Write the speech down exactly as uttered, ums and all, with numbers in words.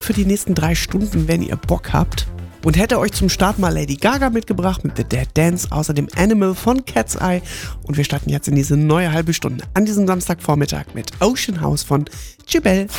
für die nächsten drei Stunden, wenn ihr Bock habt. Und hätte euch zum Start mal Lady Gaga mitgebracht mit The Dead Dance, außerdem Animal von Cat's Eye. Und wir starten jetzt in diese neue halbe Stunde an diesem Samstagvormittag mit Ocean House von Jibel.